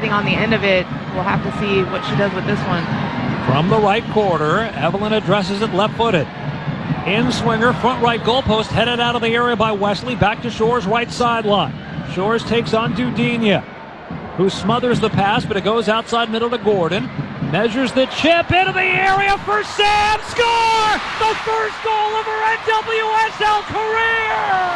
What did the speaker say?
anything on the end of it. We'll have to see what she does with this one. From the right corner, Evelyn addresses it left-footed. In swinger, front right goalpost, headed out of the area by Wesley. Back to Shores' right sideline. Shores takes on Dudinha, who smothers the pass, but it goes outside middle to Gordon. Measures the chip into the area for Sam. Score! The first goal of her NWSL career!